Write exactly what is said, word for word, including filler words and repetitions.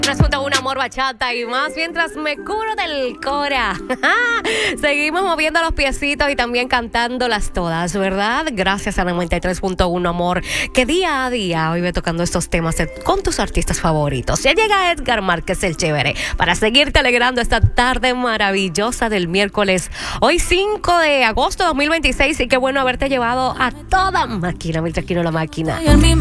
Resulta un amor bachata y más mientras me curo del cora. Seguimos moviendo los piecitos y también cantándolas todas, ¿verdad? Gracias a noventa y tres punto uno Amor, que día a día hoy ve tocando estos temas con tus artistas favoritos. Ya llega Edgar Márquez el Chévere para seguirte alegrando esta tarde maravillosa del miércoles. Hoy cinco de agosto de dos mil veintiséis y qué bueno haberte llevado a toda máquina mientras quiero la máquina.